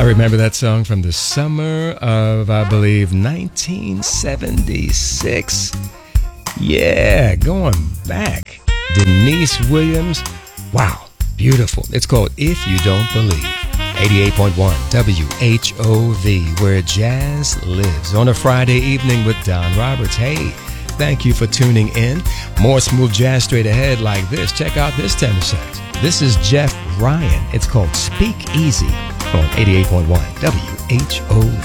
I remember that song from the summer of, I believe, 1976. Yeah, going back. Denise Williams. Wow, beautiful. It's called If You Don't Believe. 88.1 WHOV, where jazz lives. On a Friday evening with Don Roberts. Hey, thank you for tuning in. More smooth jazz straight ahead like this. Check out this tenor sax. This is Jeff Ryan. It's called Speak Easy on 88.1 WHOV.